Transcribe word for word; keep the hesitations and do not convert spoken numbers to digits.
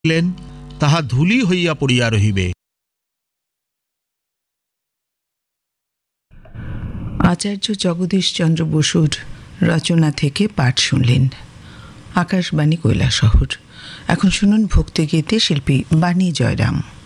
দিলেন তাহা ধূলি হইয়া পড়িয়া রহিবে। আচার্য জগদীশচন্দ্র বসুর রচনা থেকে পাঠ শুনলেন। আকাশবাণী কৈলাসহর। এখন শুনুন ভক্তিগীতে শিল্পী বাণী জয়রাম।